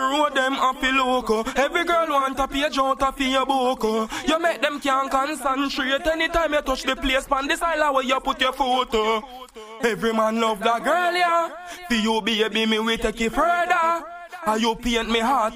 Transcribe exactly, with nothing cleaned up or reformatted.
road, them happy loco. Every girl want a page out of your book. You make them can't concentrate. Anytime you touch the place, pan this island where you put your photo. Every man love that girl, yeah. For you, baby, me we take it further. And you paint me heart